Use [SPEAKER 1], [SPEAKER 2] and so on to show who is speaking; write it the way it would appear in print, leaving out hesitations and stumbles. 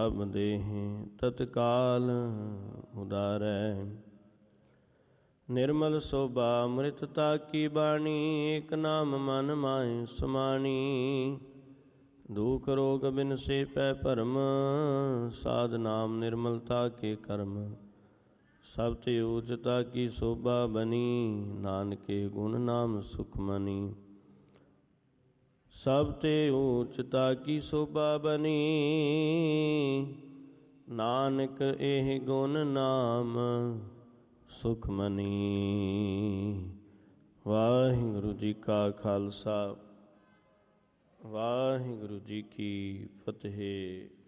[SPEAKER 1] ਸਭ ਦੇਹਿ ਤਤਕਾਲ ਉਦਾਰੈ। ਨਿਰਮਲ ਸੋਭਾ ਅੰਮ੍ਰਿਤਤਾ ਕੀ ਬਾਣੀ, ਏਕ ਨਾਮ ਮਨ ਮਾਹਿ ਸਮਾਣੀ। ਦੁਖ ਰੋਗ ਬਿਨਸੇ ਪੈ ਭਰਮ, ਸਾਧ ਨਾਮ ਨਿਰਮਲਤਾ ਕੇ ਕਰਮ। ਸਭ ਤੇ ਊਚਤਾ ਕੀ ਸੋਭਾ ਬਨੀ, ਨਾਨਕੇ ਗੁਣ ਨਾਮ ਸੁਖ ਮਨੀ। ਸਭ ਤੇ ਊਚਤਾ ਕੀ ਸੋਭਾ ਬਨੀ, ਨਾਨਕ ਇਹ ਗੁਣ ਨਾਮ ਸੁਖ ਮਨੀ। ਵਾਹਿਗੁਰੂ ਜੀ ਕਾ ਖਾਲਸਾ, ਵਾਹਿਗੁਰੂ ਜੀ ਕੀ ਫਤਿਹ।